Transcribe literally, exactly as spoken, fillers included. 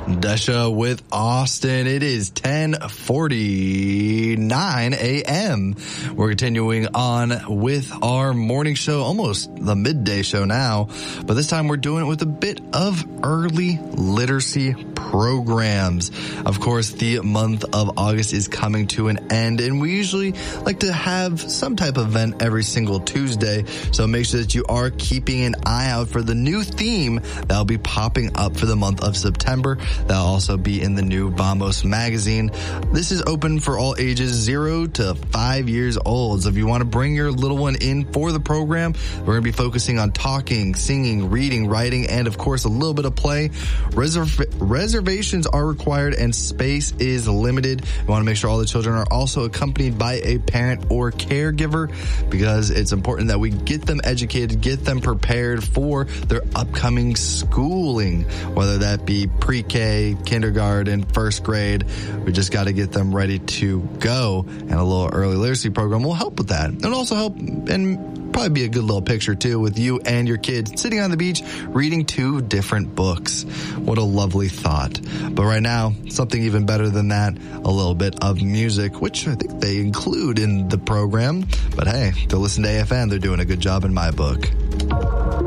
Desha with Austin. It is ten forty-nine a.m. We're continuing on with our morning show, almost the midday show now, but this time we're doing it with a bit of early literacy programs. Of course, the month of August is coming to an end, and we usually like to have some type of event every single Tuesday, so make sure that you are keeping an eye out for the new theme that'll be popping up for the month of September. That'll also be in the new Vamos magazine. This is open for all ages zero to five years old. So if you want to bring your little one in for the program, we're going to be focusing on talking, singing, reading, writing, and of course a little bit of play. Reserv- reservations are required and space is limited. You want to make sure all the children are also accompanied by a parent or caregiver, because it's important that we get them educated, get them prepared for their upcoming schooling, whether that be pre-K, kindergarten, first grade. We just got to get them ready to go, and a little early literacy program will help with that. It'll also help and probably be a good little picture too with you and your kids sitting on the beach reading two different books. What a lovely thought. But right now, something even better than that, a little bit of music, which I think they include in the program. But hey, to listen to A F N, they're doing a good job in my book.